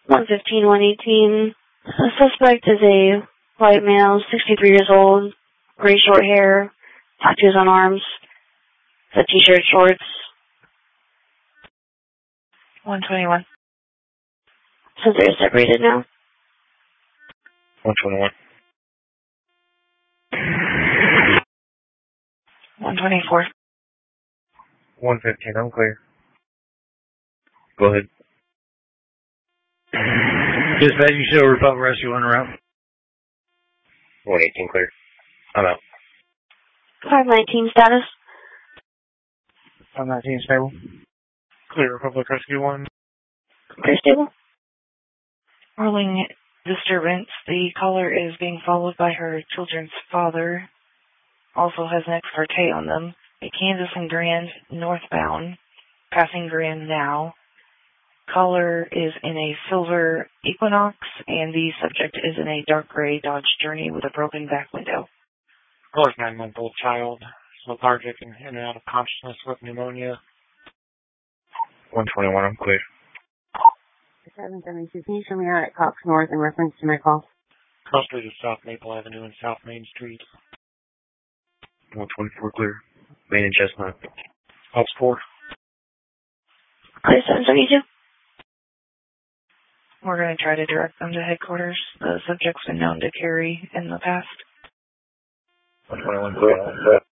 115, 118. The suspect is a white male, 63 years old, gray short hair, tattoos on arms, a t-shirt, shorts. 121. Since they're separated now. 121. 124. 115, I'm clear. Go ahead. Dispatch, you should report rescue on route. 118, clear. I'm out. 519 status. 519 stable. Clear, Republic Rescue 1. Clear stable. Rolling disturbance. The caller is being followed by her children's father. Also has an ex parte on them. A Kansas and Grand northbound. Passing Grand now. Caller is in a silver Equinox, and the subject is in a dark gray Dodge Journey with a broken back window. Caller's 9-month-old child, lethargic and in and out of consciousness with pneumonia. 121, I'm clear. 772, can you show me out at Cox North in reference to my call? Cross Street is South Maple Avenue and South Main Street. 124, clear. Main and Chestnut. Ops 4. Clear 772. We're going to try to direct them to headquarters. The subject's been known to carry in the past. 121, clear.